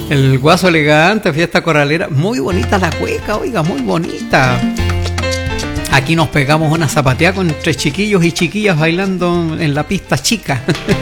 El Guaso Elegante, fiesta corralera. Muy bonita la cueca, oiga, muy bonita. Aquí nos pegamos una zapateada con entre chiquillos y chiquillas bailando en la pista chica.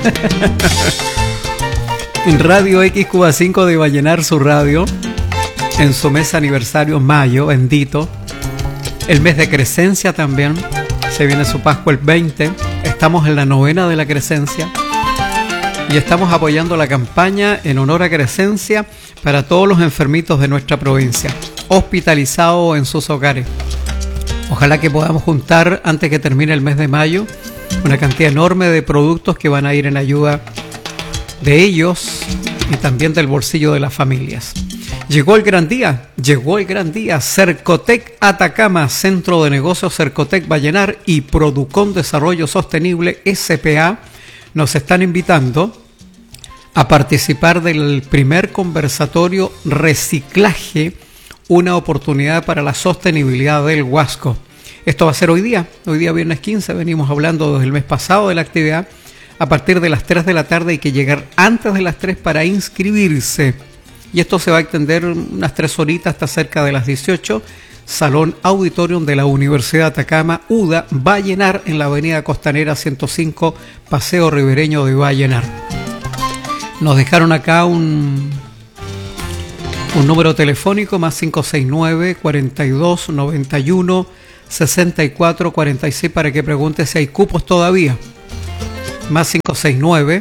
En Radio X Cuba 5 de Vallenar, su radio. En su mes aniversario, mayo, bendito. El mes de Crescencia también. Se viene su Pascua el 20. Estamos en la novena de la Crescencia. Y estamos apoyando la campaña en honor a Crescencia para todos los enfermitos de nuestra provincia, hospitalizados en sus hogares. Ojalá que podamos juntar, antes que termine el mes de mayo, una cantidad enorme de productos que van a ir en ayuda de ellos y también del bolsillo de las familias. Llegó el gran día. Cercotec Atacama, Centro de Negocios Cercotec Vallenar y Producon Desarrollo Sostenible SPA nos están invitando a participar del primer conversatorio Reciclaje, una oportunidad para la sostenibilidad del Huasco. Esto va a ser hoy día viernes 15, venimos hablando desde el mes pasado de la actividad. A partir de las 3 de la tarde hay que llegar antes de las 3 para inscribirse. Y esto se va a extender unas 3 horitas hasta cerca de las 18. Salón Auditorium de la Universidad de Atacama, UDA, Vallenar, en la avenida Costanera 105, Paseo Ribereño de Vallenar. Nos dejaron acá un número telefónico, más 569 42 91 64 46, para que pregunte si hay cupos todavía. Más 569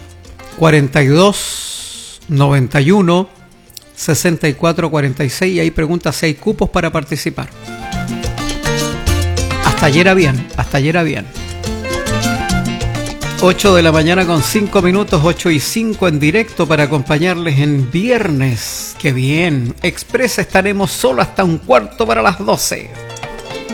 42 91 6446, y ahí pregunta si hay cupos para participar. Hasta ayer habían. 8 de la mañana con 5 minutos, 8 y 5 en directo para acompañarles en viernes. ¡Qué bien! Express estaremos solo hasta un cuarto para las 12.